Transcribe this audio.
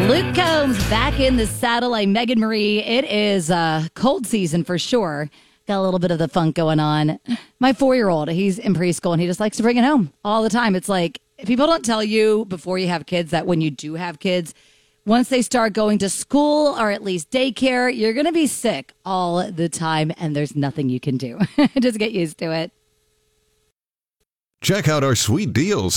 Luke Combs back in the saddle. I'm Megan Marie. It is cold season for sure. Got a little bit of the funk going on. My 4-year-old, he's in preschool and he just likes to bring it home all the time. It's like people don't tell you before you have kids that when you do have kids, once they start going to school or at least daycare, you're going to be sick all the time and there's nothing you can do. Just get used to it. Check out our sweet deals